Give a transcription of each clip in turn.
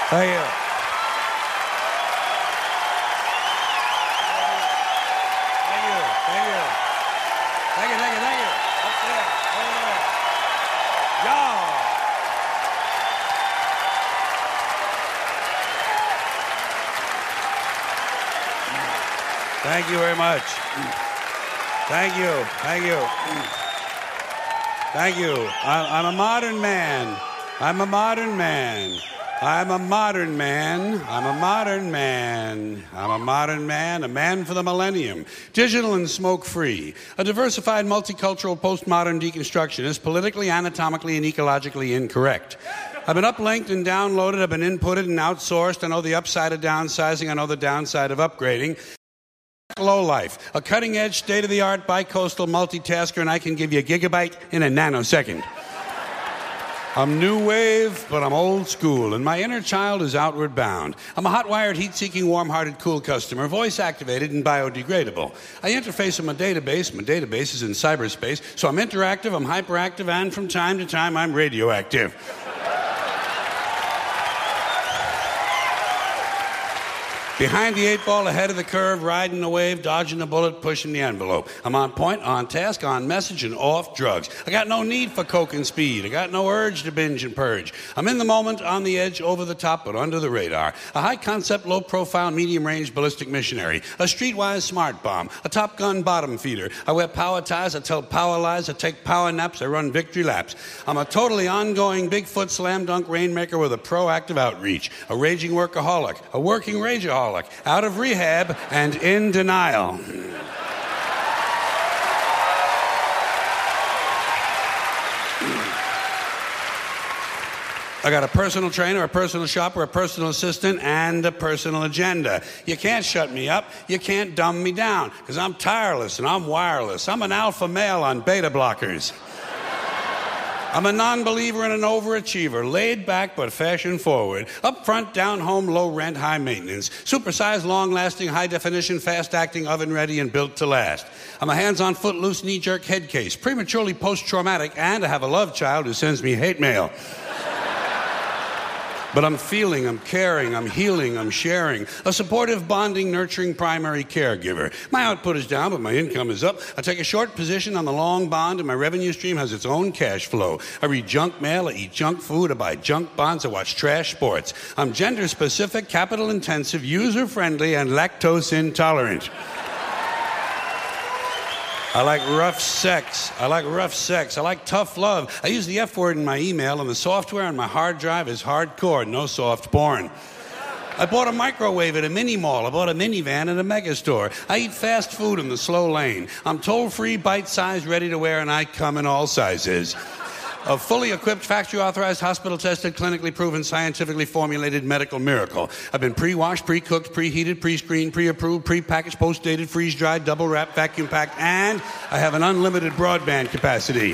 Thank you. Thank you. Thank you. Thank you. Thank you. Thank you. Up there. Over there. Y'all. Thank you very much. Thank you. Thank you. Thank you. I'm a modern man. I'm a modern man. I'm a modern man. I'm a modern man. I'm a modern man, a man for the millennium. Digital and smoke-free. A diversified, multicultural, postmodern deconstructionist, politically, anatomically, and ecologically incorrect. I've been uplinked and downloaded. I've been inputted and outsourced. I know the upside of downsizing. I know the downside of upgrading. Low life, a cutting-edge, state-of-the-art, bi-coastal multitasker, and I can give you a gigabyte in a nanosecond. I'm new wave, but I'm old school, and my inner child is outward bound. I'm a hot-wired, heat-seeking, warm-hearted, cool customer, voice-activated and biodegradable. I interface with my database. My database is in cyberspace, so I'm interactive, I'm hyperactive, and from time to time, I'm radioactive. Behind the 8 ball, ahead of the curve, riding the wave, dodging the bullet, pushing the envelope. I'm on point, on task, on message, and off drugs. I got no need for coke and speed. I got no urge to binge and purge. I'm in the moment, on the edge, over the top, but under the radar. A high-concept, low-profile, medium-range ballistic missionary. A streetwise smart bomb. A Top Gun bottom feeder. I wear power ties, I tell power lies, I take power naps, I run victory laps. I'm a totally ongoing Bigfoot slam-dunk rainmaker with a proactive outreach. A raging workaholic. A working rageaholic. Out of rehab and in denial. I got a personal trainer, a personal shopper, a personal assistant, and a personal agenda. You can't shut me up. You can't dumb me down, because I'm tireless and I'm wireless. I'm an alpha male on beta blockers. I'm a non-believer and an overachiever, laid back but fashion forward, up front, down home, low rent, high maintenance, supersized, long-lasting, high-definition, fast-acting, oven-ready, and built to last. I'm a hands-on, foot-loose, knee-jerk head case, prematurely post-traumatic, and I have a love child who sends me hate mail. But I'm feeling, I'm caring, I'm healing, I'm sharing. A supportive, bonding, nurturing primary caregiver. My output is down, but my income is up. I take a short position on the long bond, and my revenue stream has its own cash flow. I read junk mail, I eat junk food, I buy junk bonds, I watch trash sports. I'm gender-specific, capital-intensive, user-friendly, and lactose-intolerant. I like rough sex. I like rough sex. I like tough love. I use the F word in my email, and the software on my hard drive is hardcore, no soft porn. I bought a microwave at a mini mall. I bought a minivan at a mega store. I eat fast food in the slow lane. I'm toll-free, bite-sized, ready to wear, and I come in all sizes. A fully equipped, factory-authorized, hospital-tested, clinically proven, scientifically formulated medical miracle. I've been pre-washed, pre-cooked, preheated, pre-screened, pre-approved, pre-packaged, post-dated, freeze-dried, double-wrapped, vacuum-packed, and I have an unlimited broadband capacity.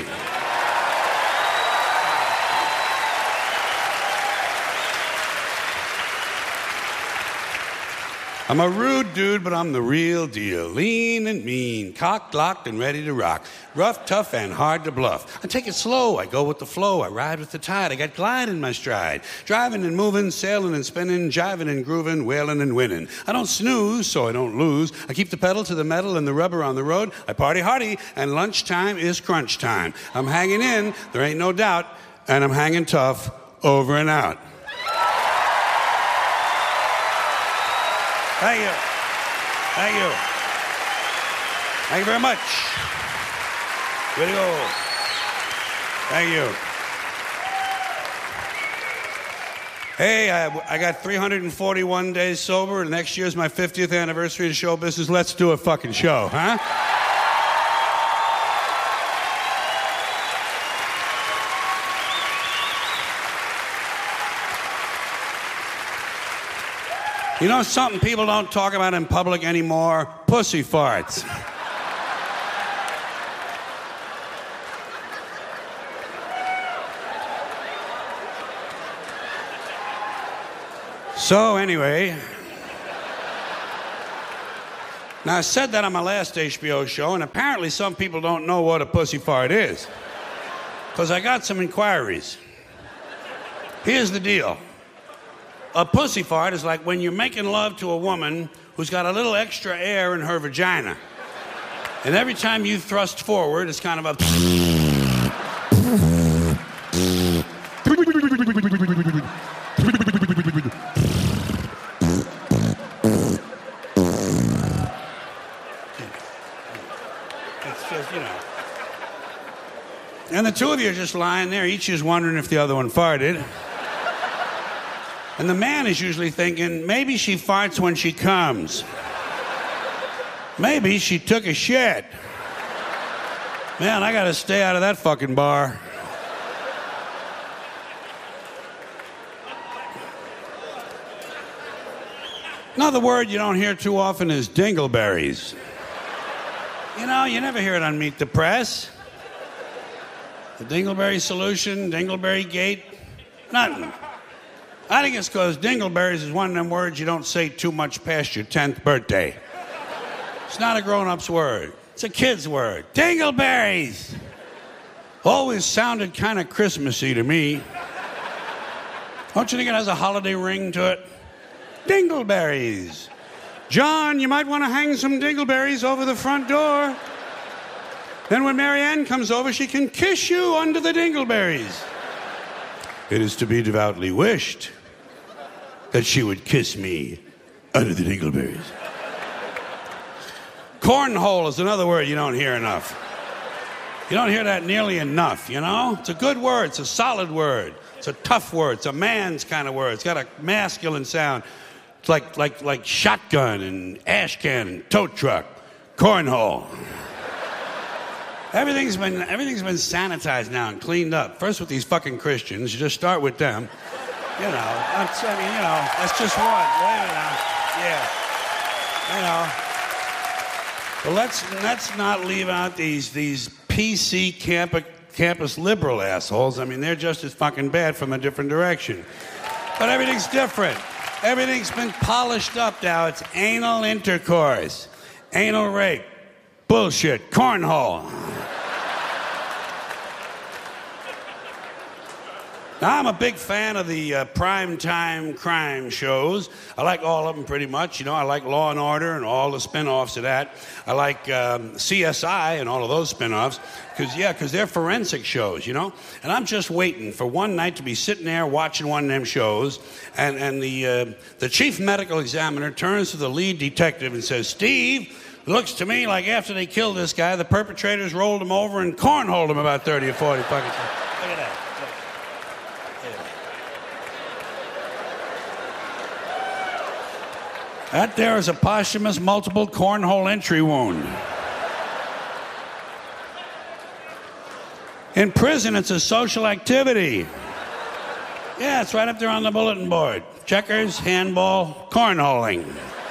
I'm a rude dude, but I'm the real deal. Lean and mean, cocked, locked, and ready to rock. Rough, tough, and hard to bluff. I take it slow. I go with the flow. I ride with the tide. I got glide in my stride. Driving and moving, sailing and spinning, jiving and grooving, wailing and winning. I don't snooze, so I don't lose. I keep the pedal to the metal and the rubber on the road. I party hardy, and lunchtime is crunch time. I'm hanging in, there ain't no doubt, and I'm hanging tough, over and out. Thank you. Thank you. Thank you very much. Way to go. Thank you. Hey, I got 341 days sober, and next year's my 50th anniversary of show business. Let's do a fucking show, huh? You know something people don't talk about in public anymore? Pussy farts. So anyway, now I said that on my last HBO show, and apparently some people don't know what a pussy fart is. Because I got some inquiries. Here's the deal. A pussy fart is like when you're making love to a woman who's got a little extra air in her vagina. And every time you thrust forward, it's kind of a... It's just, you know. And the two of you are just lying there, each is wondering if the other one farted. And the man is usually thinking, maybe she farts when she comes. Maybe she took a shit. Man, I gotta stay out of that fucking bar. Another word you don't hear too often is dingleberries. You know, you never hear it on Meet the Press. The dingleberry solution, dingleberry gate, nothing. I think it's because dingleberries is one of them words you don't say too much past your 10th birthday. It's not a grown-up's word. It's a kid's word. Dingleberries! Always sounded kind of Christmassy to me. Don't you think it has a holiday ring to it? Dingleberries. John, you might want to hang some dingleberries over the front door. Then when Marianne comes over, she can kiss you under the dingleberries. It is to be devoutly wished that she would kiss me under the dingleberries. Cornhole is another word you don't hear enough. You don't hear that nearly enough, you know? It's a good word. It's a solid word. It's a tough word. It's a man's kind of word. It's got a masculine sound. It's like shotgun and ash can and tow truck. Cornhole. Everything's been sanitized now and cleaned up. First with these fucking Christians. You just start with them. You know, that's just one. Wait a minute. Yeah. You know. But let's not leave out these PC campus liberal assholes. I mean, they're just as fucking bad from a different direction. But everything's different. Everything's been polished up now. It's anal intercourse, anal rape, bullshit, cornhole. Now, I'm a big fan of the primetime crime shows. I like all of them pretty much. You know, I like Law and Order and all the spin-offs of that. I like CSI and all of those spin-offs because they're forensic shows, you know. And I'm just waiting for one night to be sitting there watching one of them shows, and the chief medical examiner turns to the lead detective and says, "Steve, it looks to me like after they killed this guy, the perpetrators rolled him over and cornholed him about 30 or 40 fucking times." Look at that. That there is a posthumous multiple cornhole entry wound. In prison, it's a social activity. Yeah, it's right up there on the bulletin board. Checkers, handball, cornholing.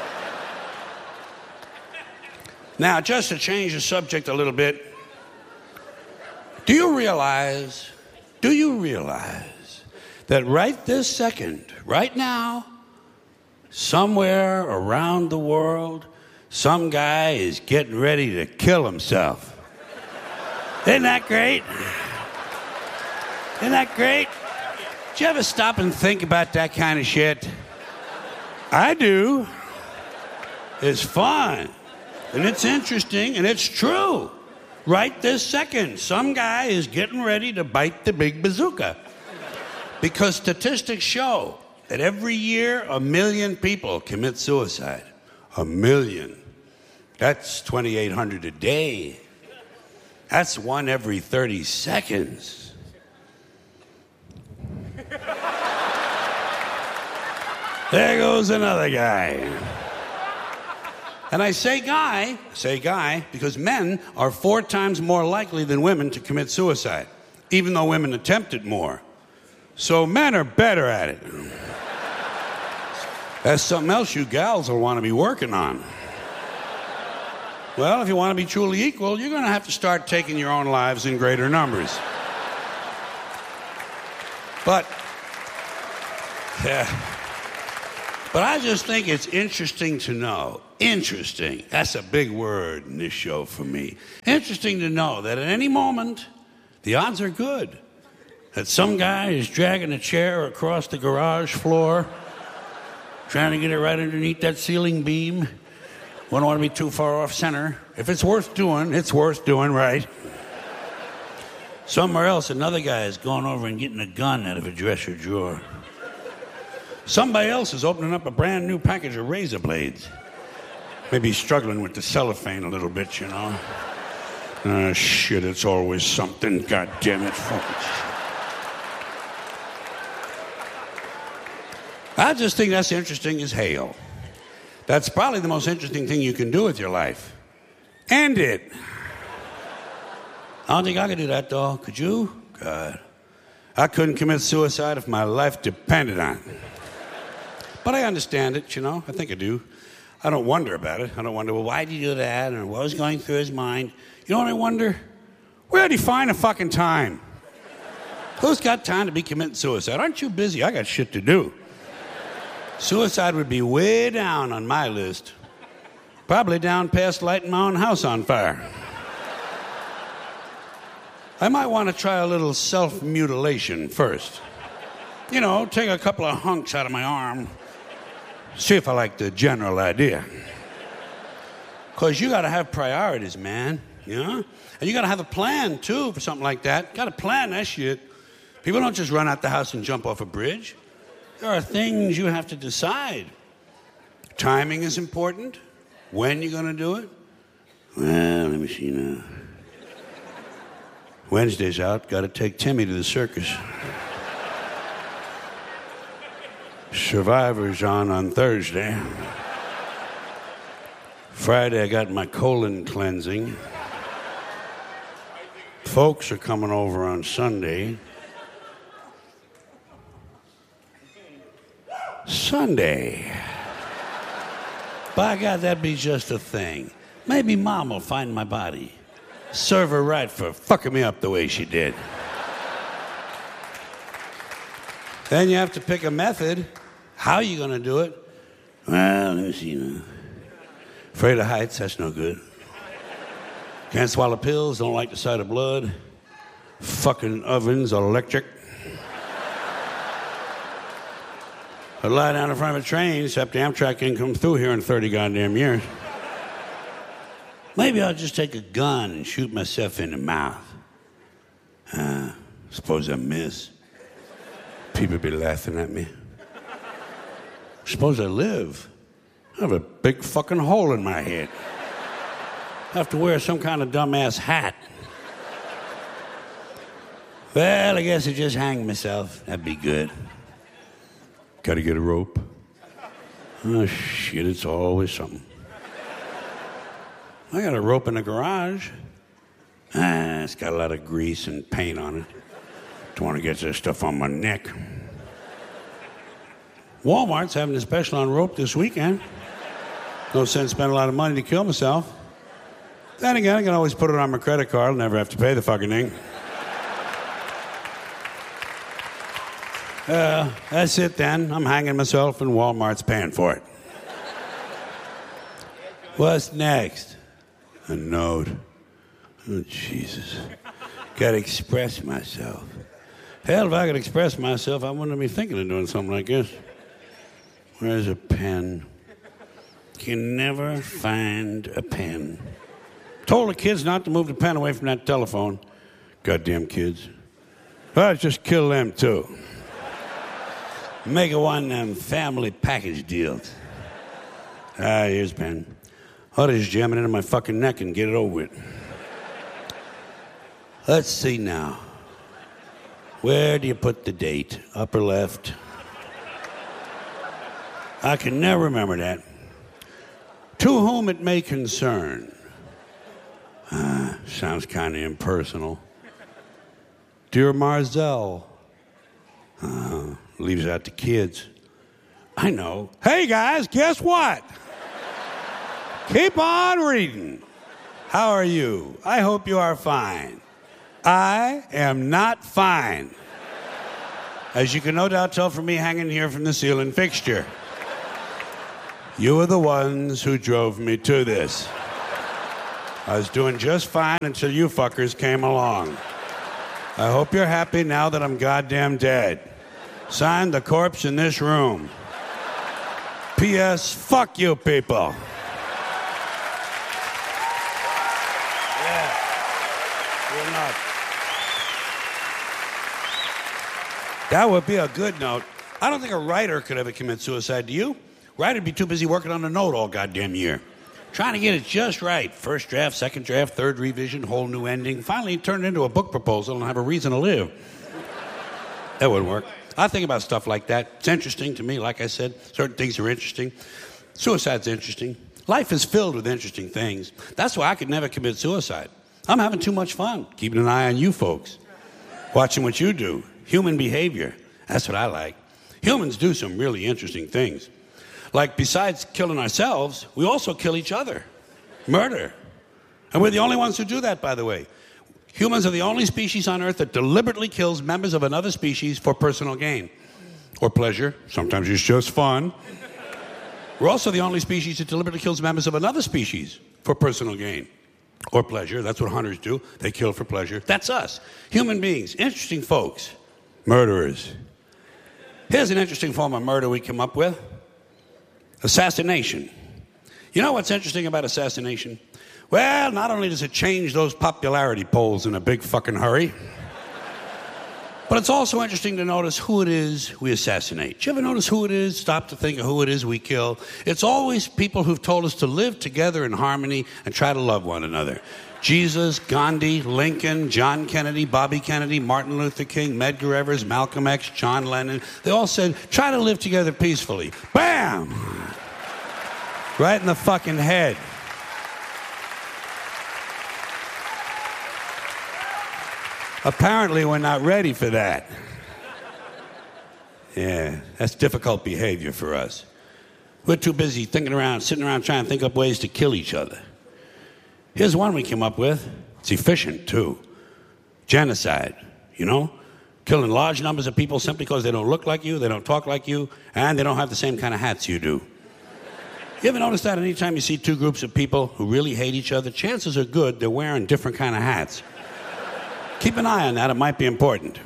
Now, just to change the subject a little bit, do you realize that right this second, right now, somewhere around the world, some guy is getting ready to kill himself? Isn't that great? Isn't that great? Did you ever stop and think about that kind of shit? I do. It's fun. And it's interesting, and it's true. Right this second, some guy is getting ready to bite the big bazooka. Because statistics show that every year, 1 million people commit suicide. 1 million. That's 2,800 a day. That's one every 30 seconds. There goes another guy. And I say guy, because men are 4 times more likely than women to commit suicide, even though women attempt it more. So men are better at it. That's something else you gals will want to be working on. Well, if you want to be truly equal, you're going to have to start taking your own lives in greater numbers. But I just think it's interesting to know. Interesting. That's a big word in this show for me. Interesting to know that at any moment, the odds are good that some guy is dragging a chair across the garage floor trying to get it right underneath that ceiling beam. Wouldn't want to be too far off center. If it's worth doing, it's worth doing right. Somewhere else, another guy is going over and getting a gun out of a dresser drawer. Somebody else is opening up a brand new package of razor blades. Maybe he's struggling with the cellophane a little bit, you know. Shit, it's always something. God damn it. I just think that's interesting as hell. That's probably the most interesting thing you can do with your life. End it. I don't think I could do that, though. Could you? God. I couldn't commit suicide if my life depended on it. But I understand it, you know. I think I do. I don't wonder about it. I don't wonder, well, why did he do that? Or what was going through his mind? You know what I wonder? Where did he find the fucking time? Who's got time to be committing suicide? Aren't you busy? I got shit to do. Suicide would be way down on my list. Probably down past lighting my own house on fire. I might want to try a little self-mutilation first. You know, take a couple of hunks out of my arm. See if I like the general idea. Because you got to have priorities, man. You know? And you got to have a plan, too, for something like that. Got to plan that shit. People don't just run out the house and jump off a bridge. There are things you have to decide. Timing is important. When you're going to do it. Well, let me see now. Wednesday's out. Got to take Timmy to the circus. Survivor's on Thursday. Friday, I got my colon cleansing. Folks are coming over on Sunday. Sunday. By God, that'd be just a thing. Maybe Mom will find my body. Serve her right for fucking me up the way she did. Then you have to pick a method. How are you going to do it? Well, let me see now. Afraid of heights, that's no good. Can't swallow pills, don't like the sight of blood. Fucking ovens are electric. I lie down in front of a train, except the Amtrak ain't come through here in 30 goddamn years. Maybe I'll just take a gun and shoot myself in the mouth. Suppose I miss. People be laughing at me. Suppose I live. I have a big fucking hole in my head. I have to wear some kind of dumbass hat. Well, I guess I just hang myself. That'd be good. Gotta get a rope. Oh, shit, it's always something. I got a rope in the garage. It's got a lot of grease and paint on it. Don't want to get this stuff on my neck. Walmart's having a special on rope this weekend. No sense spending a lot of money to kill myself. Then again, I can always put it on my credit card. I'll never have to pay the fucking thing. That's it then. I'm hanging myself and Walmart's paying for it. What's next? A note. Oh, Jesus. Gotta express myself. Hell, if I could express myself, I wouldn't be thinking of doing something like this. Where's a pen? Can never find a pen. Told the kids not to move the pen away from that telephone. Goddamn kids. Well, just kill them too. Make it one of them family package deals. Here's a pen. I'll just jam it into my fucking neck and get it over with. Let's see now. Where do you put the date? Upper left. I can never remember that. To whom it may concern. Sounds kind of impersonal. Dear Marzell. Leaves out the kids. I know. Hey guys, guess what? Keep on reading. How are you? I hope you are fine. I am not fine. As you can no doubt tell from me hanging here from the ceiling fixture. You are the ones who drove me to this. I was doing just fine until you fuckers came along. I hope you're happy now that I'm goddamn dead. Signed, the corpse in this room. P.S. Fuck you people. Yeah. You're not. That would be a good note. I don't think a writer could ever commit suicide, do you? Writer'd be too busy working on the note all goddamn year. Trying to get it just right. First draft, second draft, third revision, whole new ending. Finally turn it into a book proposal and have a reason to live. That wouldn't work. I think about stuff like that. It's interesting to me, like I said. Certain things are interesting. Suicide's interesting. Life is filled with interesting things. That's why I could never commit suicide. I'm having too much fun, keeping an eye on you folks. Watching what you do. Human behavior. That's what I like. Humans do some really interesting things. Like, besides killing ourselves, we also kill each other. Murder. And we're the only ones who do that, by the way. Humans are the only species on Earth that deliberately kills members of another species for personal gain. Or pleasure. Sometimes it's just fun. We're also the only species that deliberately kills members of another species for personal gain. Or pleasure. That's what hunters do. They kill for pleasure. That's us. Human beings. Interesting folks. Murderers. Here's an interesting form of murder we come up with. Assassination. You know what's interesting about assassination? Well, not only does it change those popularity polls in a big fucking hurry, but it's also interesting to notice who it is we assassinate. Do you ever notice who it is? Stop to think of who it is we kill. It's always people who've told us to live together in harmony and try to love one another. Jesus, Gandhi, Lincoln, John Kennedy, Bobby Kennedy, Martin Luther King, Medgar Evers, Malcolm X, John Lennon. They all said, try to live together peacefully. Bam! Right in the fucking head. Apparently, we're not ready for that. Yeah, that's difficult behavior for us. We're too busy sitting around trying to think up ways to kill each other. Here's one we came up with. It's efficient, too. Genocide, you know? Killing large numbers of people simply because they don't look like you, they don't talk like you, and they don't have the same kind of hats you do. You ever notice that anytime you see two groups of people who really hate each other, chances are good they're wearing different kind of hats. Keep an eye on that. It might be important.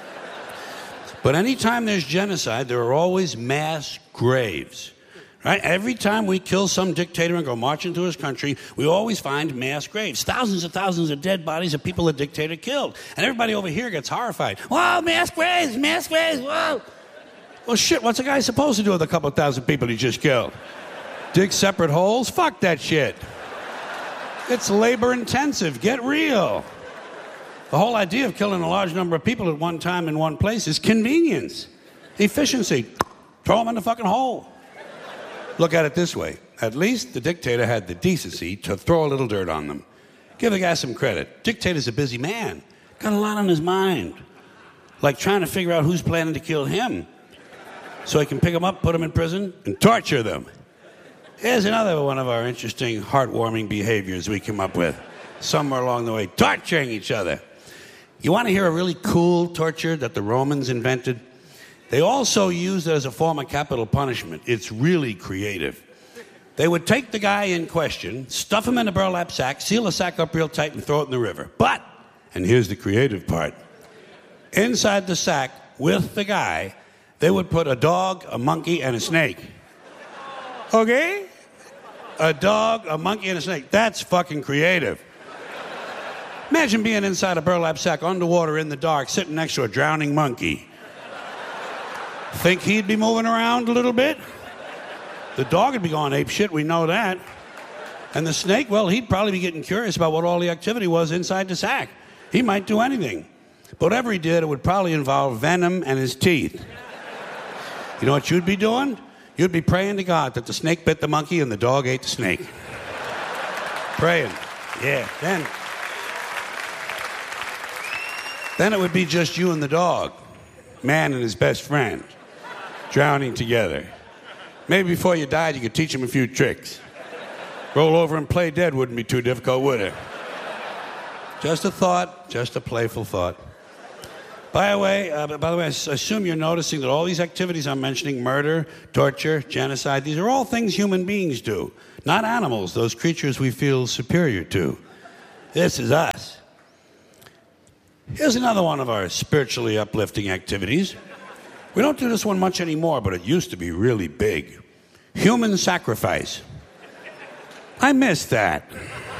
But anytime there's genocide, there are always mass graves. Right? Every time we kill some dictator and go march into his country, we always find mass graves. Thousands of dead bodies of people the dictator killed. And everybody over here gets horrified. Wow, mass graves, whoa. Well, shit, what's a guy supposed to do with a couple thousand people he just killed? Dig separate holes? Fuck that shit. It's labor intensive. Get real. The whole idea of killing a large number of people at one time in one place is convenience, efficiency. Throw them in the fucking hole. Look at it this way. At least the dictator had the decency to throw a little dirt on them. Give the guy some credit. Dictator's a busy man. Got a lot on his mind. Like trying to figure out who's planning to kill him. So he can pick them up, put them in prison, and torture them. Here's another one of our interesting, heartwarming behaviors we come up with. Somewhere along the way, torturing each other. You want to hear a really cool torture that the Romans invented? They also used it as a form of capital punishment. It's really creative. They would take the guy in question, stuff him in a burlap sack, seal the sack up real tight, and throw it in the river. But, and here's the creative part, inside the sack with the guy, they would put a dog, a monkey, and a snake. Okay? A dog, a monkey, and a snake. That's fucking creative. Imagine being inside a burlap sack underwater in the dark, sitting next to a drowning monkey. Think he'd be moving around a little bit? The dog would be going ape shit, we know that. And the snake, well, he'd probably be getting curious about what all the activity was inside the sack. He might do anything. But whatever he did, it would probably involve venom and his teeth. You know what you'd be doing? You'd be praying to God that the snake bit the monkey and the dog ate the snake. Praying. Yeah, Then it would be just you and the dog, man and his best friend, drowning together. Maybe before you died, you could teach him a few tricks. Roll over and play dead wouldn't be too difficult, would it? Just a thought, just a playful thought. By the way, I assume you're noticing that all these activities I'm mentioning, murder, torture, genocide, these are all things human beings do, not animals, those creatures we feel superior to. This is us. Here's another one of our spiritually uplifting activities. We don't do this one much anymore, but it used to be really big. human sacrifice. I missed that.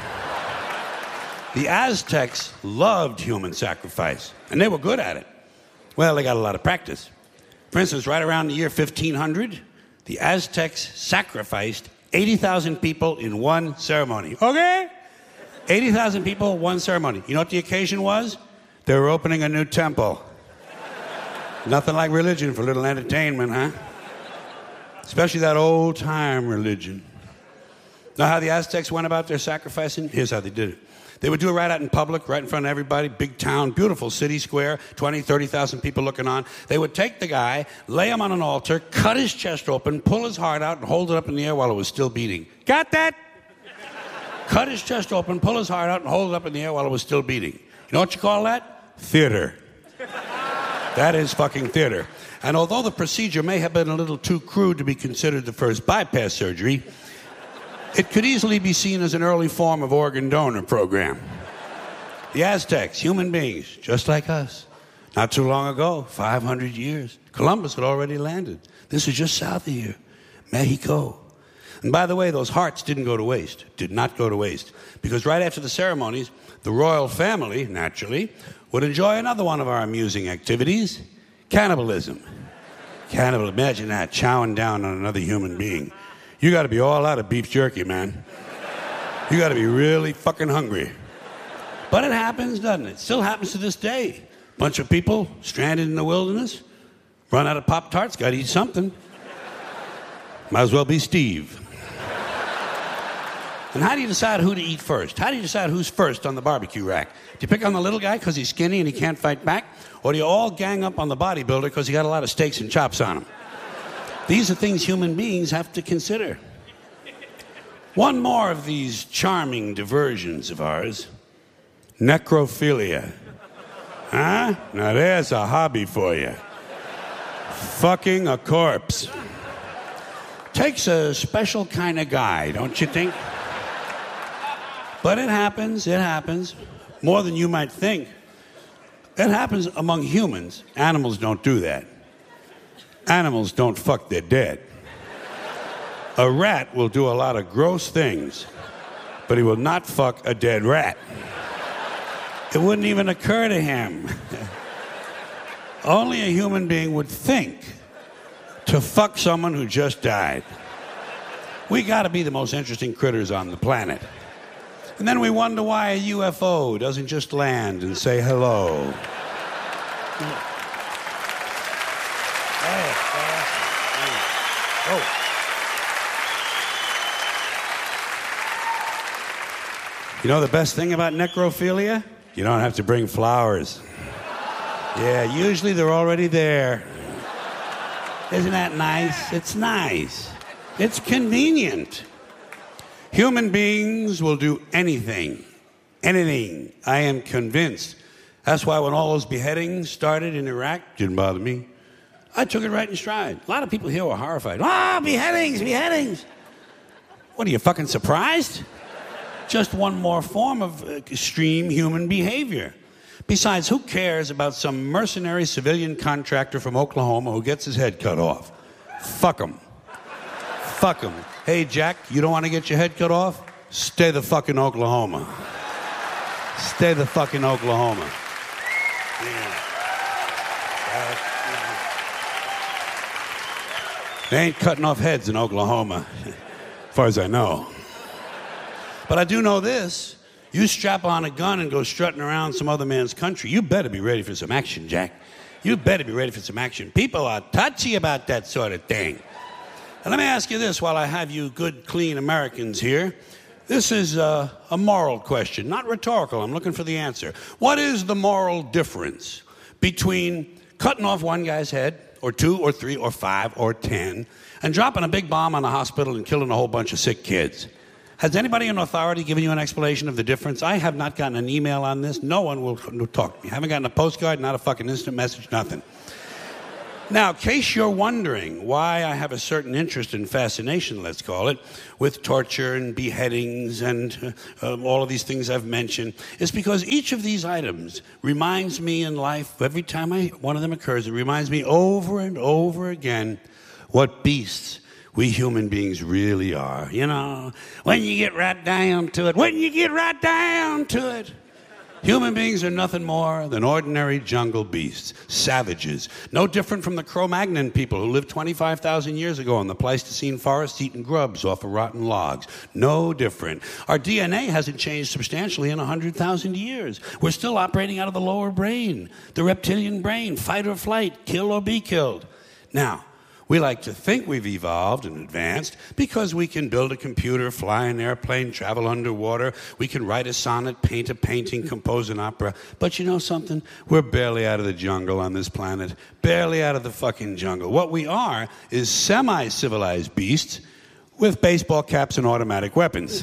The Aztecs loved human sacrifice, and they were good at it. Well, they got a lot of practice. For instance, right around the year 1500, the Aztecs sacrificed 80,000 people in one ceremony. Okay? 80,000 people, one ceremony. You know what the occasion was? They were opening a new temple. Nothing like religion for a little entertainment, huh? Especially that old-time religion. Know how the Aztecs went about their sacrificing? Here's how they did it. They would do it right out in public, right in front of everybody, big town, beautiful city square, 20, 30,000 people looking on. They would take the guy, lay him on an altar, cut his chest open, pull his heart out, and hold it up in the air while it was still beating. Got that? Cut his chest open, pull his heart out, and hold it up in the air while it was still beating. You know what you call that? Theater. That is fucking theater. And although the procedure may have been a little too crude to be considered the first bypass surgery, it could easily be seen as an early form of organ donor program. The Aztecs, human beings, just like us. Not too long ago, 500 years, Columbus had already landed. This is just south of here, Mexico. And by the way, those hearts didn't go to waste, did not go to waste. Because right after the ceremonies, the royal family, naturally, would enjoy another one of our amusing activities, cannibalism. Imagine that, chowing down on another human being. You got to be all out of beef jerky, man. You got to be really fucking hungry. But it happens, doesn't it? It still happens to this day. Bunch of people stranded in the wilderness, run out of Pop-Tarts, got to eat something. Might as well be Steve. And how do you decide who to eat first? How do you decide who's first on the barbecue rack? Do you pick on the little guy because he's skinny and he can't fight back? Or do you all gang up on the bodybuilder because he got a lot of steaks and chops on him? These are things human beings have to consider. One more of these charming diversions of ours. Necrophilia. Huh? Now there's a hobby for you. Fucking a corpse. Takes a special kind of guy, don't you think? But it happens. More than you might think. It happens among humans. Animals don't do that. Animals don't fuck their dead. A rat will do a lot of gross things, but he will not fuck a dead rat. It wouldn't even occur to him. Only a human being would think to fuck someone who just died. We gotta be the most interesting critters on the planet. And then we wonder why a UFO doesn't just land and say hello. Oh. You know the best thing about necrophilia? You don't have to bring flowers. Yeah, usually they're already there. Isn't that nice? It's nice. It's convenient. Human beings will do anything. Anything. I am convinced. That's why when all those beheadings started in Iraq, didn't bother me. I took it right in stride. A lot of people here were horrified. Ah, beheadings. What, are you fucking surprised? Just one more form of extreme human behavior. Besides, who cares about some mercenary civilian contractor from Oklahoma who gets his head cut off? Fuck him. Fuck him. Hey, Jack, you don't want to get your head cut off? Stay the fuck in Oklahoma. Stay the fuck in Oklahoma. Yeah. They ain't cutting off heads in Oklahoma, as far as I know. But I do know this. You strap on a gun and go strutting around some other man's country, you better be ready for some action, Jack. You better be ready for some action. People are touchy about that sort of thing. And let me ask you this while I have you good, clean Americans here. This is a moral question, not rhetorical. I'm looking for the answer. What is the moral difference between cutting off one guy's head, or 2, or 3, or 5, or 10, and dropping a big bomb on a hospital and killing a whole bunch of sick kids? Has anybody in authority given you an explanation of the difference? I have not gotten an email on this. No one will talk to me. I haven't gotten a postcard, not a fucking instant message, nothing. Now, in case you're wondering why I have a certain interest and fascination, let's call it, with torture and beheadings and all of these things I've mentioned, it's because each of these items reminds me in life, every time one of them occurs, it reminds me over and over again what beasts we human beings really are. You know, when you get right down to it, human beings are nothing more than ordinary jungle beasts, savages, no different from the Cro-Magnon people who lived 25,000 years ago in the Pleistocene forest eating grubs off of rotten logs. No different. Our DNA hasn't changed substantially in 100,000 years. We're still operating out of the lower brain, the reptilian brain, fight or flight, kill or be killed. Now, we like to think we've evolved and advanced because we can build a computer, fly an airplane, travel underwater. We can write a sonnet, paint a painting, compose an opera. But you know something? We're barely out of the jungle on this planet. Barely out of the fucking jungle. What we are is semi-civilized beasts with baseball caps and automatic weapons.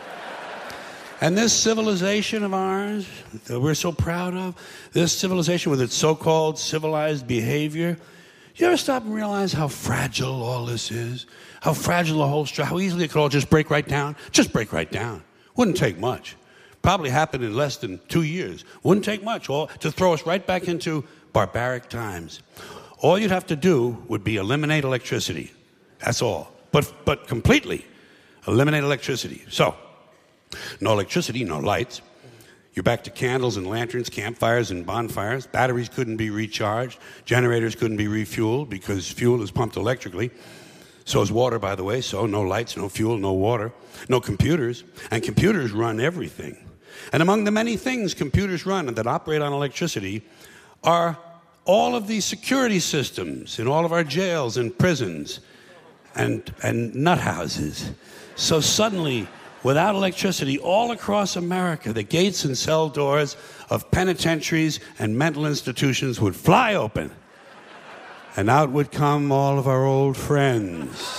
And this civilization of ours that we're so proud of, this civilization with its so-called civilized behavior, you ever stop and realize how fragile all this is? How fragile the whole structure, how easily it could all just break right down? Just break right down. Wouldn't take much. Probably happen in less than 2 years. Wouldn't take much to throw us right back into barbaric times. All you'd have to do would be eliminate electricity. That's all. But completely eliminate electricity. So, no electricity, no lights. You're back to candles and lanterns, campfires and bonfires. Batteries couldn't be recharged. Generators couldn't be refueled because fuel is pumped electrically. So is water, by the way. So no lights, no fuel, no water, no computers. And computers run everything. And among the many things computers run that operate on electricity are all of these security systems in all of our jails and prisons and nut houses. So suddenly, without electricity, all across America, the gates and cell doors of penitentiaries and mental institutions would fly open. And out would come all of our old friends.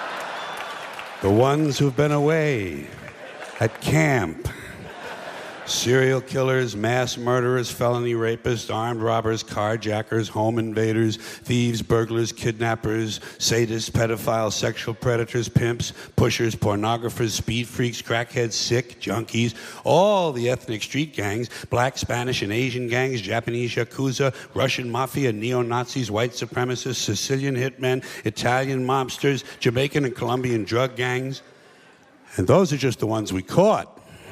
The ones who've been away at camp. Serial killers, mass murderers, felony rapists, armed robbers, carjackers, home invaders, thieves, burglars, kidnappers, sadists, pedophiles, sexual predators, pimps, pushers, pornographers, speed freaks, crackheads, sick, junkies, all the ethnic street gangs, black, Spanish, and Asian gangs, Japanese Yakuza, Russian mafia, neo-Nazis, white supremacists, Sicilian hitmen, Italian mobsters, Jamaican and Colombian drug gangs. And those are just the ones we caught.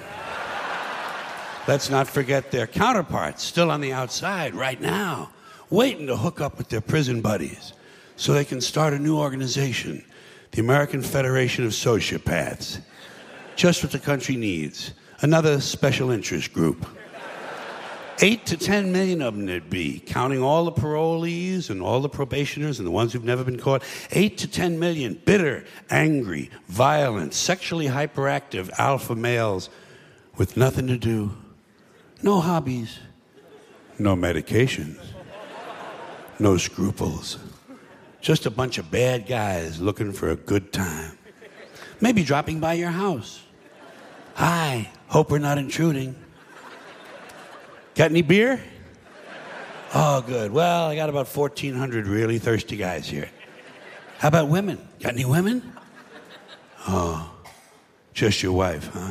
Let's not forget their counterparts, still on the outside right now, waiting to hook up with their prison buddies so they can start a new organization, the American Federation of Sociopaths. Just what the country needs, another special interest group. 8 to 10 million of them there'd be, counting all the parolees and all the probationers and the ones who've never been caught. 8 to 10 million bitter, angry, violent, sexually hyperactive alpha males with nothing to do. No hobbies, no medications, no scruples. Just a bunch of bad guys looking for a good time. Maybe dropping by your house. Hi, hope we're not intruding. Got any beer? Oh, good. Well, I got about 1,400 really thirsty guys here. How about women? Got any women? Oh, just your wife, huh?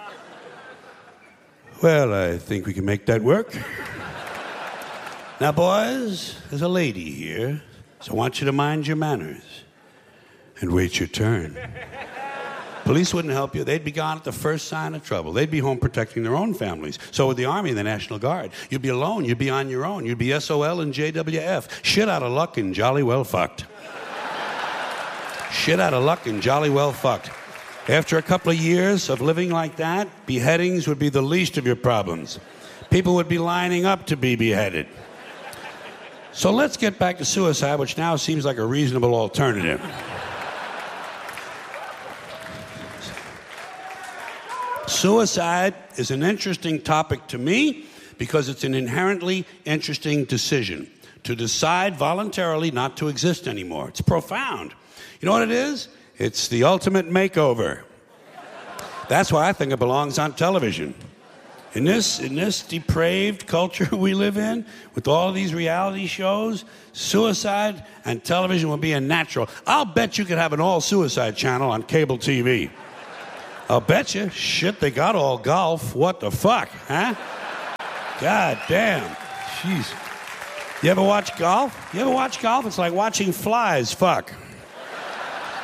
Well, I think we can make that work. Now, boys, there's a lady here, so I want you to mind your manners and wait your turn. Police wouldn't help you. They'd be gone at the first sign of trouble. They'd be home protecting their own families. So would the Army and the National Guard. You'd be alone. You'd be on your own. You'd be SOL and JWF. Shit out of luck and jolly well fucked. Shit out of luck and jolly well fucked. After a couple of years of living like that, beheadings would be the least of your problems. People would be lining up to be beheaded. So let's get back to suicide, which now seems like a reasonable alternative. Suicide is an interesting topic to me because it's an inherently interesting decision. To decide voluntarily not to exist anymore. It's profound. You know what it is? It's the ultimate makeover. That's why I think it belongs on television. In this depraved culture we live in, with all of these reality shows, suicide and television will be a natural. I'll bet you could have an all-suicide channel on cable TV. I'll bet you. Shit, they got all golf. What the fuck, huh? God damn. Jeez. You ever watch golf? It's like watching flies fuck.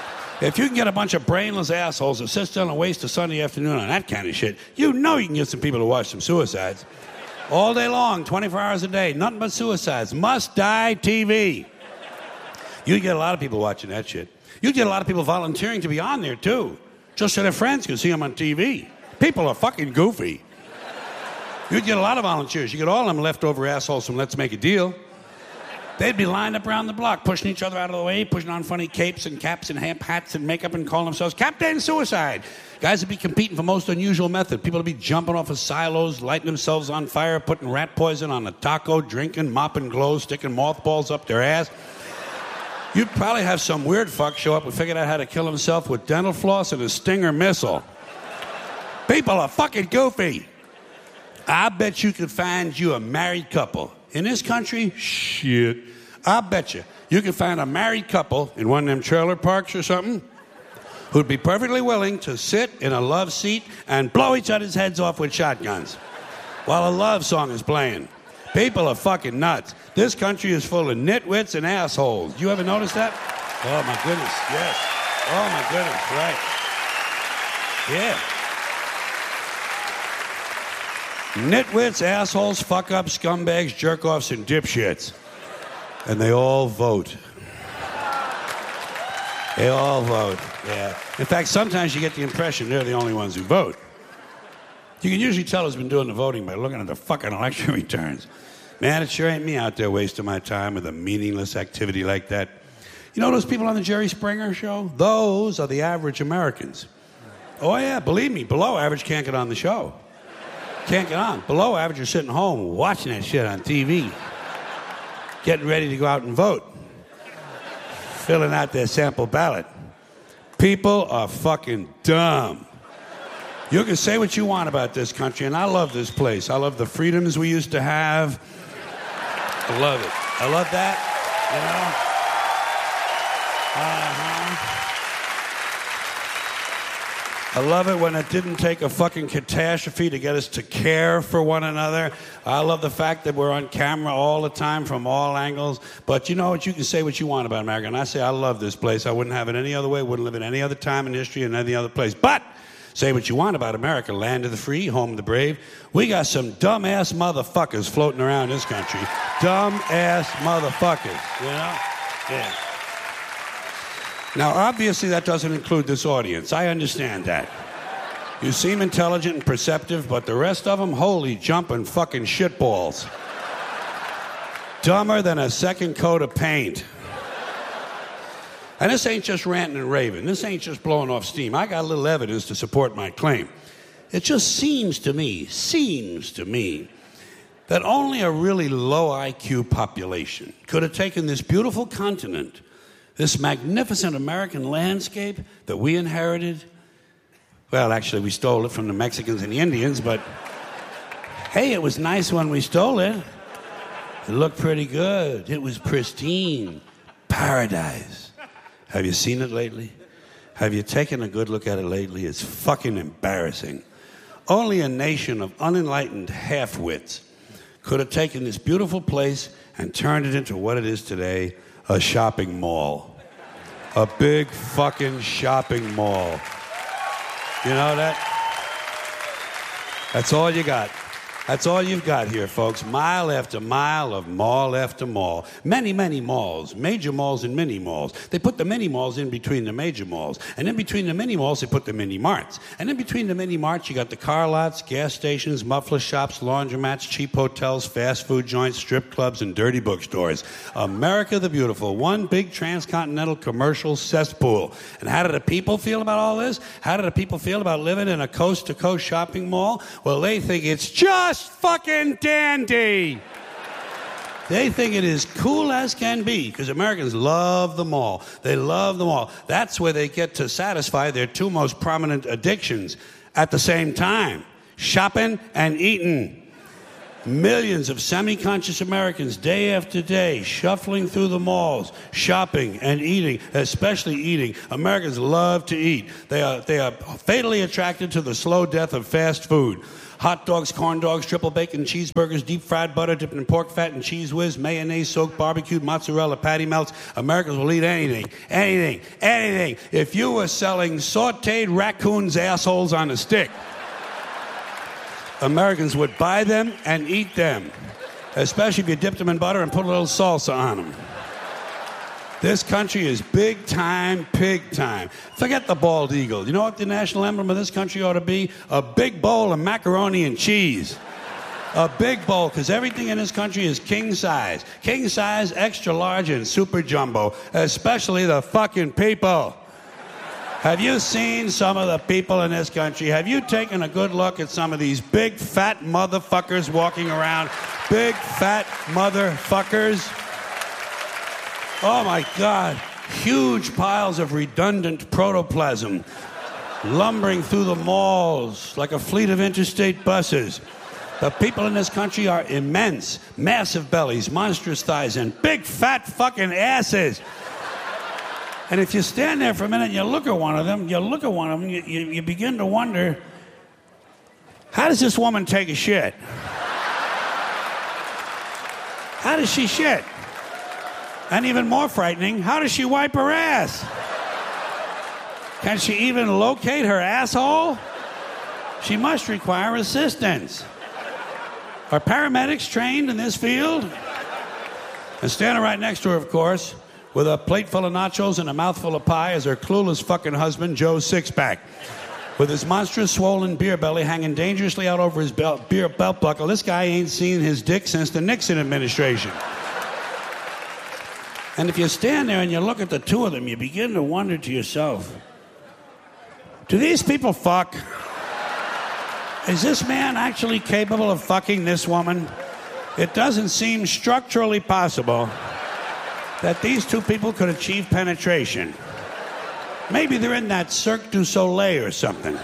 If you can get a bunch of brainless assholes to sit still and waste a Sunday afternoon on that kind of shit, you know you can get some people to watch some suicides. All day long, 24 hours a day, nothing but suicides. Must die TV. You get a lot of people watching that shit. You get a lot of people volunteering to be on there, too. Just so their friends can see them on TV. People are fucking goofy. You'd get a lot of volunteers. You get all them leftover assholes from Let's Make a Deal. They'd be lined up around the block, pushing each other out of the way, pushing on funny capes and caps and hats and makeup and calling themselves Captain Suicide. Guys would be competing for most unusual method. People would be jumping off of silos, lighting themselves on fire, putting rat poison on a taco, drinking, mopping glows, sticking mothballs up their ass. You'd probably have some weird fuck show up and figure out how to kill himself with dental floss and a Stinger missile. People are fucking goofy. I bet you could find you a married couple. In this country, shit. I bet you could find a married couple in one of them trailer parks or something who'd be perfectly willing to sit in a love seat and blow each other's heads off with shotguns while a love song is playing. People are fucking nuts. This country is full of nitwits and assholes. You ever notice that? Oh, my goodness, yes. Oh, my goodness, right. Yeah. Nitwits, assholes, fuck-ups, scumbags, jerk-offs, and dipshits. And they all vote. They all vote, yeah. In fact, sometimes you get the impression they're the only ones who vote. You can usually tell who's been doing the voting by looking at the fucking election returns. Man, it sure ain't me out there wasting my time with a meaningless activity like that. You know those people on the Jerry Springer show? Those are the average Americans. Oh, yeah, believe me, below average can't get on the show. Can't get on. Below average are sitting home watching that shit on TV. Getting ready to go out and vote. Filling out their sample ballot. People are fucking dumb. You can say what you want about this country, and I love this place. I love the freedoms we used to have. I love it. I love that, you know? I love it when it didn't take a fucking catastrophe to get us to care for one another. I love the fact that we're on camera all the time from all angles. But you know what? You can say what you want about America. And I say I love this place. I wouldn't have it any other way. Wouldn't live it any other time in history and any other place. But say what you want about America. Land of the free, home of the brave. We got some dumb-ass motherfuckers floating around this country. Dumb-ass motherfuckers, you know? Yeah. Now, obviously, that doesn't include this audience. I understand that. You seem intelligent and perceptive, but the rest of them, holy jumping fucking shitballs. Dumber than a second coat of paint. And this ain't just ranting and raving. This ain't just blowing off steam. I got a little evidence to support my claim. It just seems to me, that only a really low IQ population could have taken this beautiful continent, this magnificent American landscape that we inherited. Well, actually, we stole it from the Mexicans and the Indians, but hey, it was nice when we stole it. It looked pretty good. It was pristine. Paradise. Have you seen it lately? Have you taken a good look at it lately? It's fucking embarrassing. Only a nation of unenlightened half-wits could have taken this beautiful place and turned it into what it is today, a shopping mall. A big fucking shopping mall. You know that? That's all you got. That's all you've got here, folks. Mile after mile of mall after mall. Many, many malls. Major malls and mini malls. They put the mini malls in between the major malls. And in between the mini malls, they put the mini marts. And in between the mini marts, you got the car lots, gas stations, muffler shops, laundromats, cheap hotels, fast food joints, strip clubs, and dirty bookstores. America the Beautiful. One big transcontinental commercial cesspool. And how do the people feel about all this? How do the people feel about living in a coast-to-coast shopping mall? Well, they think it's just fucking dandy. They think it is cool as can be because Americans love the mall. They love the mall. That's where they get to satisfy their two most prominent addictions at the same time, shopping and eating. Millions of semi-conscious Americans, day after day, shuffling through the malls, shopping and eating, especially eating. Americans love to eat. They are fatally attracted to the slow death of fast food. Hot dogs, corn dogs, triple bacon cheeseburgers, deep fried butter dipped in pork fat and cheese whiz, mayonnaise soaked barbecued mozzarella patty melts. Americans will eat anything. If you were selling sauteed raccoons' assholes on a stick, Americans would buy them and eat them, especially if you dipped them in butter and put a little salsa on them. This country is big time, pig time. Forget the bald eagle. You know what the national emblem of this country ought to be? A big bowl of macaroni and cheese. A big bowl, because everything in this country is king size. King size, extra large, and super jumbo, especially the fucking people. Have you seen some of the people in this country? Have you taken a good look at some of these big, fat motherfuckers walking around? Big, fat motherfuckers. Oh, my God. Huge piles of redundant protoplasm lumbering through the malls like a fleet of interstate buses. The people in this country are immense. Massive bellies, monstrous thighs, and big, fat fucking asses. And if you stand there for a minute and you look at one of them, you begin to wonder, how does this woman take a shit? How does she shit? And even more frightening, how does she wipe her ass? Can she even locate her asshole? She must require assistance. Are paramedics trained in this field? And standing right next to her, of course, with a plate full of nachos and a mouthful of pie is her clueless fucking husband, Joe Sixpack. With his monstrous swollen beer belly hanging dangerously out over his belt buckle, this guy ain't seen his dick since the Nixon administration. And if you stand there and you look at the two of them, you begin to wonder to yourself, do these people fuck? Is this man actually capable of fucking this woman? It doesn't seem structurally possible that these two people could achieve penetration. Maybe they're in that Cirque du Soleil or something.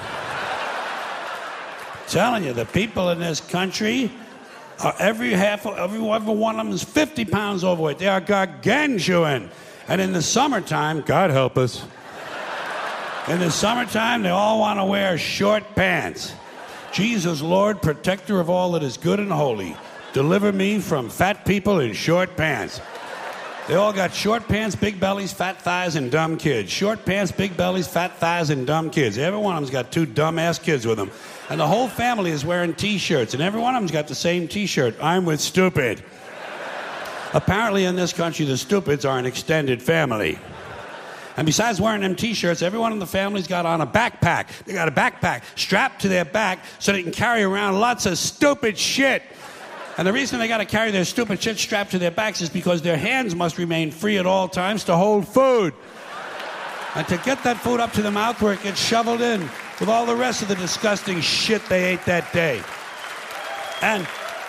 I'm telling you, the people in this country, every one of them is 50 pounds overweight. They are gargantuan. And in the summertime, God help us, in the summertime, they all want to wear short pants. Jesus, Lord, protector of all that is good and holy, deliver me from fat people in short pants. They all got short pants, big bellies, fat thighs, and dumb kids. Short pants, big bellies, fat thighs, and dumb kids. Every one of them's got two dumb-ass kids with them. And the whole family is wearing T-shirts, and every one of them's got the same T-shirt. I'm with stupid. Apparently in this country, the stupids are an extended family. And besides wearing them T-shirts, everyone in the family's got on a backpack. They got a backpack strapped to their back so they can carry around lots of stupid shit. And the reason they got to carry their stupid shit strapped to their backs is because their hands must remain free at all times to hold food. And to get that food up to the mouth where it gets shoveled in with all the rest of the disgusting shit they ate that day. And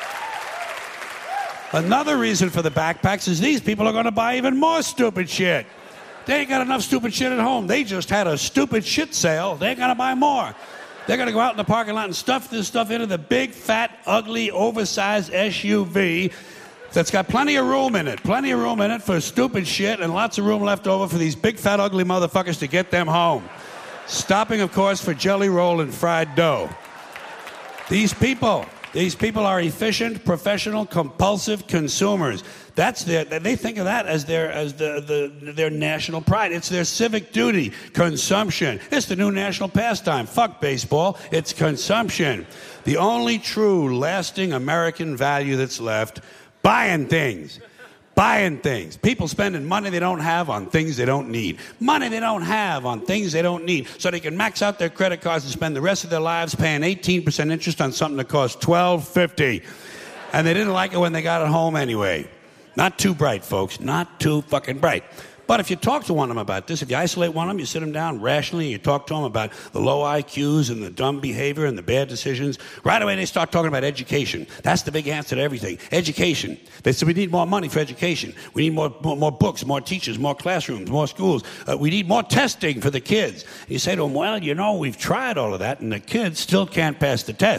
another reason for the backpacks is these people are going to buy even more stupid shit. They ain't got enough stupid shit at home. They just had a stupid shit sale. They're going to buy more. They're going to go out in the parking lot and stuff this stuff into the big, fat, ugly, oversized SUV that's got plenty of room in it. Plenty of room in it for stupid shit and lots of room left over for these big, fat, ugly motherfuckers to get them home. Stopping, of course, for jelly roll and fried dough. These people are efficient, professional, compulsive consumers. They think of that as their national pride. It's their civic duty. Consumption. It's the new national pastime. Fuck baseball. It's consumption. The only true, lasting American value that's left, buying things. Buying things. People spending money they don't have on things they don't need. Money they don't have on things they don't need. So they can max out their credit cards and spend the rest of their lives paying 18% interest on something that costs $12.50. And they didn't like it when they got it home anyway. Not too bright, folks. Not too fucking bright. But if you talk to one of them about this, if you isolate one of them, you sit them down rationally, and you talk to them about the low IQs and the dumb behavior and the bad decisions, right away they start talking about education. That's the big answer to everything. Education. They say we need more money for education. We need more books, more teachers, more classrooms, more schools. We need more testing for the kids. And you say to them, well, we've tried all of that, and the kids still can't pass the test.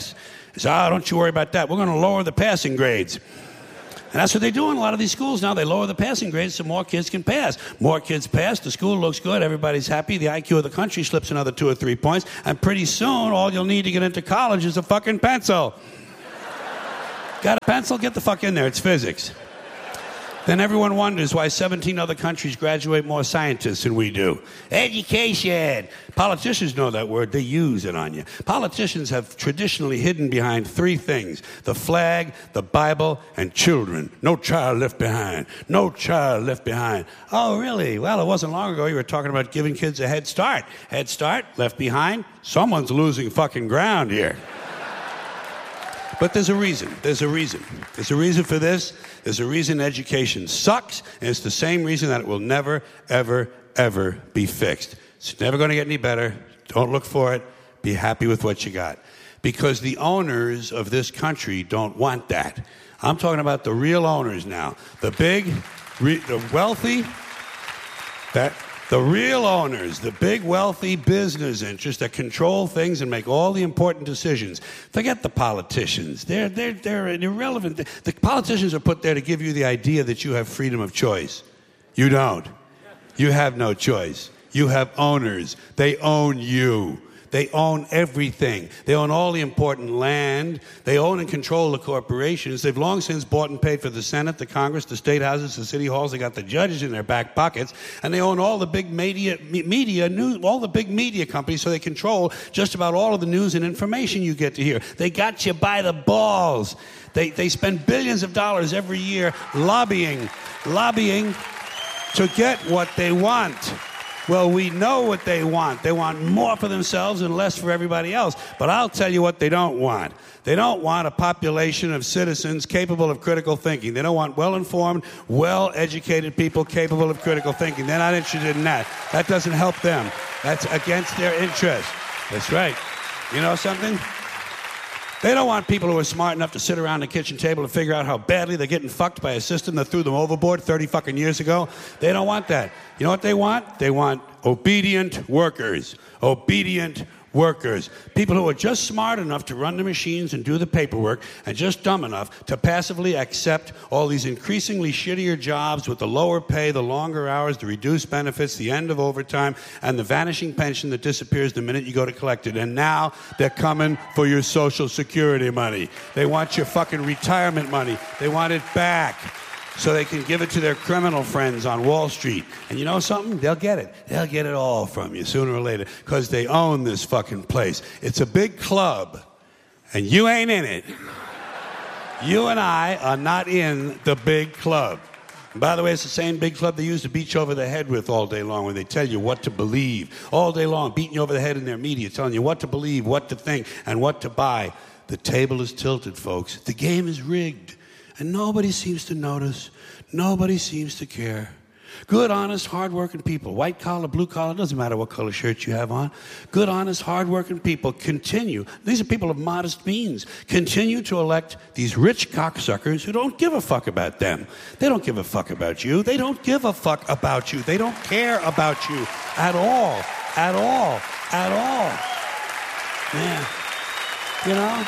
They say, oh, don't you worry about that. We're going to lower the passing grades. And that's what they do in a lot of these schools now. They lower the passing grades so more kids can pass. More kids pass, the school looks good, everybody's happy, the IQ of the country slips another 2 or 3 points, and pretty soon all you'll need to get into college is a fucking pencil. Got a pencil? Get the fuck in there. It's physics. Then everyone wonders why 17 other countries graduate more scientists than we do. Education. Politicians know that word. They use it on you. Politicians have traditionally hidden behind 3 things: the flag, the Bible, and children. No child left behind. No child left behind. Oh, really? Well, it wasn't long ago you were talking about giving kids a head start. Head start, left behind. Someone's losing fucking ground here. But there's a reason. There's a reason. There's a reason for this. There's a reason education sucks, and it's the same reason that it will never, ever, ever be fixed. It's never going to get any better. Don't look for it. Be happy with what you got. Because the owners of this country don't want that. I'm talking about the real owners now. The big, the wealthy, the real owners, the big, wealthy business interests that control things and make all the important decisions. Forget the politicians. They're irrelevant. The politicians are put there to give you the idea that you have freedom of choice. You don't. You have no choice. You have owners. They own you. They own everything. They own all the important land. They own and control the corporations. They've long since bought and paid for the Senate, the Congress, the state houses, the city halls. They got the judges in their back pockets. And they own all the big media news, all the big media companies, so they control just about all of the news and information you get to hear. They got you by the balls. They spend billions of dollars every year lobbying to get what they want. Well, we know what they want. They want more for themselves and less for everybody else. But I'll tell you what they don't want. They don't want a population of citizens capable of critical thinking. They don't want well-informed, well-educated people capable of critical thinking. They're not interested in that. That doesn't help them. That's against their interest. That's right. You know something? They don't want people who are smart enough to sit around the kitchen table and figure out how badly they're getting fucked by a system that threw them overboard 30 fucking years ago. They don't want that. You know what they want? They want obedient workers. Obedient workers. People who are just smart enough to run the machines and do the paperwork, and just dumb enough to passively accept all these increasingly shittier jobs with the lower pay, the longer hours, the reduced benefits, the end of overtime, and the vanishing pension that disappears the minute you go to collect it. And now they're coming for your Social Security money. They want your fucking retirement money. They want it back, so they can give it to their criminal friends on Wall Street. And you know something? They'll get it. They'll get it all from you sooner or later, because they own this fucking place. It's a big club, and you ain't in it. You and I are not in the big club. And by the way, it's the same big club they use to beat you over the head with all day long, when they tell you what to believe. All day long, beating you over the head in their media, telling you what to believe, what to think, and what to buy. The table is tilted, folks. The game is rigged. And nobody seems to notice. Nobody seems to care. Good, honest, hard-working people, white collar, blue collar, doesn't matter what color shirt you have on. Good, honest, hard-working people continue. These are people of modest means. Continue to elect these rich cocksuckers who don't give a fuck about them. They don't give a fuck about you. They don't give a fuck about you. They don't care about you at all. At all. At all. Man. You know?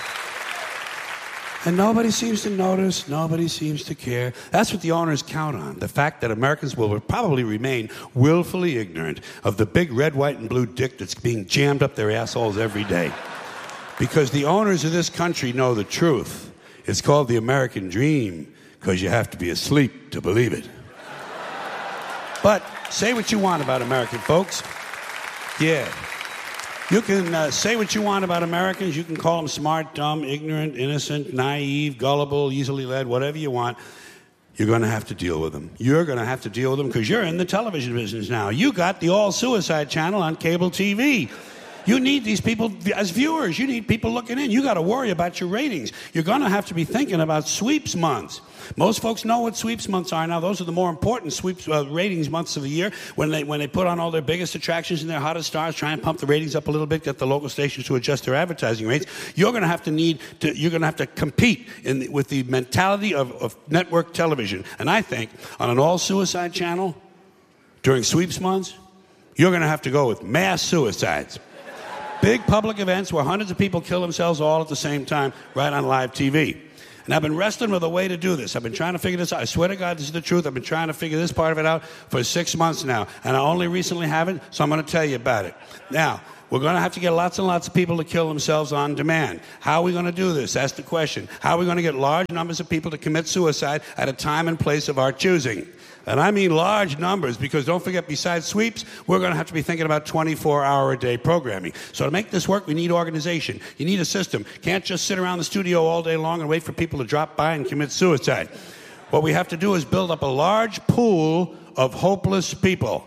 And nobody seems to notice, nobody seems to care. That's what the owners count on, the fact that Americans will probably remain willfully ignorant of the big red, white, and blue dick that's being jammed up their assholes every day. Because the owners of this country know the truth. It's called the American dream, because you have to be asleep to believe it. But say what you want about American folks. Yeah. You can say what you want about Americans. You can call them smart, dumb, ignorant, innocent, naive, gullible, easily led, whatever you want. You're going to have to deal with them. You're going to have to deal with them because you're in the television business now. You got the all-suicide channel on cable TV. You need these people as viewers. You need people looking in. You got to worry about your ratings. You're going to have to be thinking about sweeps months. Most folks know what sweeps months are now. Those are the more important sweeps ratings months of the year, when they put on all their biggest attractions and their hottest stars, try and pump the ratings up a little bit, get the local stations to adjust their advertising rates. You're going to have to compete with the mentality of network television. And I think on an all-suicide channel during sweeps months, you're going to have to go with mass suicides. Big public events where hundreds of people kill themselves all at the same time, right on live TV. And I've been wrestling with a way to do this. I've been trying to figure this out. I swear to God, this is the truth. I've been trying to figure this part of it out for 6 months now. And I only recently have it, so I'm going to tell you about it. Now, we're going to have to get lots and lots of people to kill themselves on demand. How are we going to do this? That's the question. How are we going to get large numbers of people to commit suicide at a time and place of our choosing? And I mean large numbers, because don't forget, besides sweeps, we're going to have to be thinking about 24-hour-a-day programming. So to make this work, we need organization. You need a system. Can't just sit around the studio all day long and wait for people to drop by and commit suicide. What we have to do is build up a large pool of hopeless people.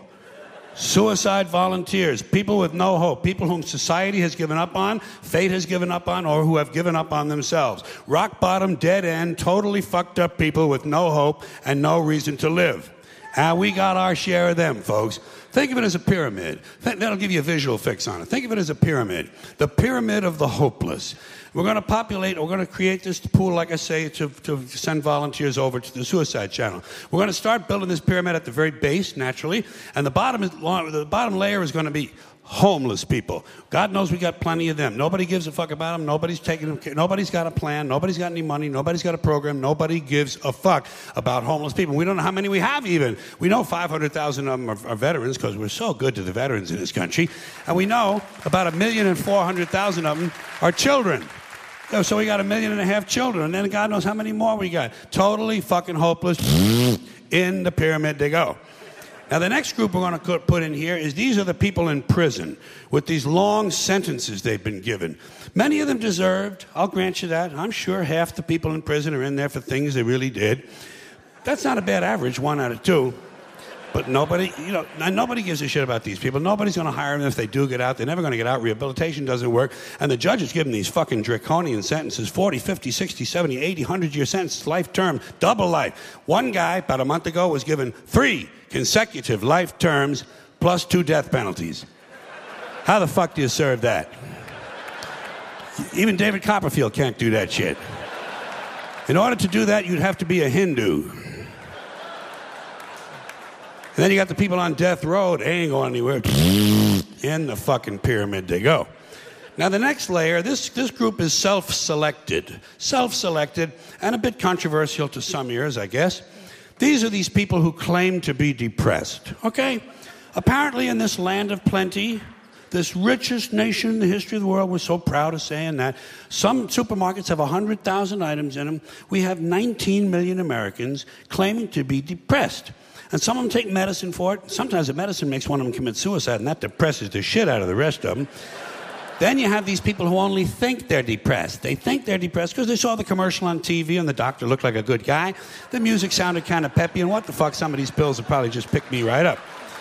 Suicide volunteers, people with no hope, people whom society has given up on, fate has given up on, or who have given up on themselves. Rock bottom, dead end, totally fucked up people with no hope and no reason to live. And we got our share of them, folks. Think of it as a pyramid. That'll give you a visual fix on it. Think of it as a pyramid. The pyramid of the hopeless. We're going to create this pool, like I say, to send volunteers over to the Suicide Channel. We're going to start building this pyramid at the very base, naturally, and the bottom layer is going to be homeless people. God knows we got plenty of them. Nobody gives a fuck about them. Nobody's taking them. Nobody's got a plan. Nobody's got any money. Nobody's got a program. Nobody gives a fuck about homeless people. We don't know how many we have even. We know 500,000 of them are veterans, because we're so good to the veterans in this country. And we know about 1,400,000 of them are children. So we got 1.5 million children, and then God knows how many more we got. Totally fucking hopeless. In the pyramid they go. Now, the next group we're going to put in here is these are the people in prison with these long sentences they've been given. Many of them deserved. I'll grant you that. I'm sure half the people in prison are in there for things they really did. That's not a bad average, 1 out of 2. But nobody gives a shit about these people. Nobody's going to hire them if they do get out. They're never going to get out. Rehabilitation doesn't work. And the judges give them these fucking draconian sentences, 40, 50, 60, 70, 80, 100-year sentences, life term, double life. One guy, about a month ago, was given 3 consecutive life terms plus 2 death penalties. How the fuck do you serve that? Even David Copperfield can't do that shit. In order to do that, you'd have to be a Hindu. And then you got the people on death row. They ain't going anywhere. In the fucking pyramid they go. Now, the next layer, this group is self-selected. Self-selected, and a bit controversial to some ears, I guess. These are these people who claim to be depressed, okay? Apparently, in this land of plenty, this richest nation in the history of the world, we're so proud of saying that, some supermarkets have 100,000 items in them. We have 19 million Americans claiming to be depressed. And some of them take medicine for it. Sometimes the medicine makes one of them commit suicide, and that depresses the shit out of the rest of them. Then you have these people who only think they're depressed. They think they're depressed because they saw the commercial on TV and the doctor looked like a good guy. The music sounded kind of peppy, and what the fuck, some of these pills will probably just pick me right up.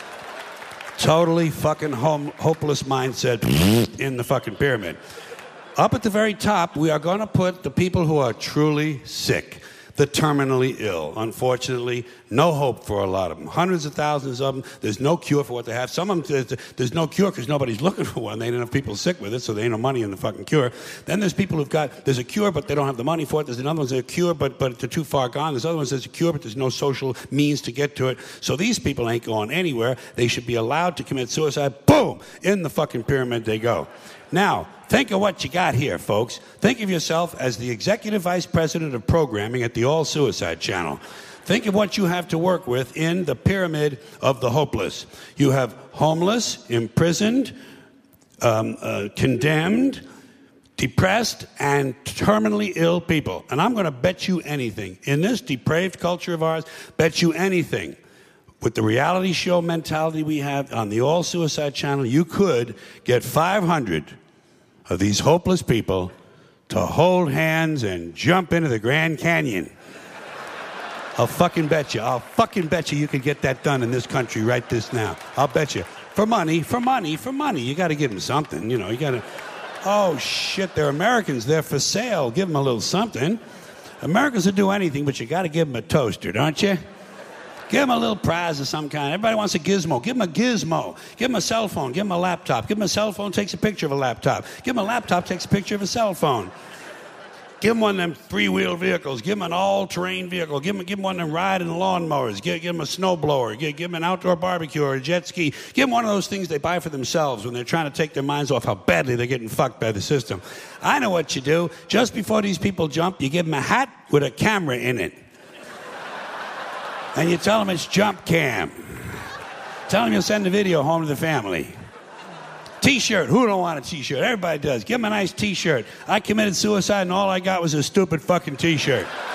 Totally fucking hopeless mindset in the fucking pyramid. Up at the very top, we are going to put the people who are truly sick. The terminally ill. Unfortunately, no hope for a lot of them. Hundreds of thousands of them. There's no cure for what they have. Some of them, there's no cure because nobody's looking for one. They ain't enough people sick with it, so there ain't no money in the fucking cure. Then there's people who've got, there's a cure, but they don't have the money for it. There's another one that's a cure, but they're too far gone. There's other ones that's a cure, but there's no social means to get to it. So these people ain't going anywhere. They should be allowed to commit suicide. Boom! In the fucking pyramid they go. Now, think of what you got here, folks. Think of yourself as the executive vice president of programming at the All Suicide Channel. Think of what you have to work with in the pyramid of the hopeless. You have homeless, imprisoned, condemned, depressed, and terminally ill people. And I'm going to bet you anything. In this depraved culture of ours, bet you anything. With the reality show mentality we have on the All Suicide Channel, you could get 500 of these hopeless people to hold hands and jump into the Grand Canyon. I'll fucking bet you you could get that done in this country right this now. I'll bet you. For money. You got to give them something, you got to... Oh, shit, they're Americans. They're for sale. Give them a little something. Americans will do anything, but you got to give them a toaster, don't you? Give them a little prize of some kind. Everybody wants a gizmo. Give them a gizmo. Give them a cell phone. Give them a laptop. Give them a cell phone, takes a picture of a laptop. Give them a laptop, takes a picture of a cell phone. Give them one of them three-wheel vehicles. Give them an all-terrain vehicle. Give them one of them riding lawnmowers. Give them a snowblower. Give them an outdoor barbecue or a jet ski. Give them one of those things they buy for themselves when they're trying to take their minds off how badly they're getting fucked by the system. I know what you do. Just before these people jump, you give them a hat with a camera in it. And you tell them it's jump cam. Tell them you'll send the video home to the family. T-shirt. Who don't want a T-shirt? Everybody does. Give them a nice T-shirt. I committed suicide and all I got was a stupid fucking T-shirt.